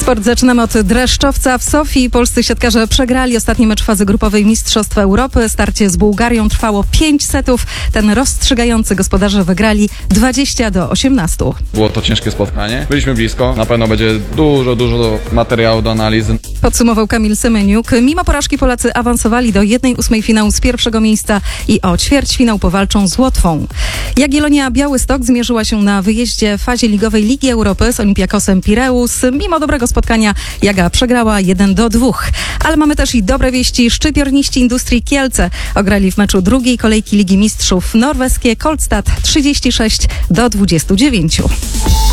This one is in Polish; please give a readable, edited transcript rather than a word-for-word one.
Sport zaczynamy od Dreszczowca. W Sofii polscy siatkarze przegrali ostatni mecz fazy grupowej Mistrzostw Europy. Starcie z Bułgarią trwało 5 setów. Ten rozstrzygający gospodarze wygrali 20-18. Było to ciężkie spotkanie. Byliśmy blisko. Na pewno będzie dużo materiału do analizy. Podsumował Kamil Semeniuk. Mimo porażki Polacy awansowali do 1/8 finału z pierwszego miejsca i o ćwierćfinał powalczą z Łotwą. Jagiellonia Białystok zmierzyła się na wyjeździe w fazie ligowej Ligi Europy z Olympiakosem Pireus. Mimo dobrego spotkania Jaga przegrała 1-2. Ale mamy też i dobre wieści. Szczypiorniści Industrii Kielce ograli w meczu drugiej kolejki Ligi Mistrzów norweskie Kolstad 36-29.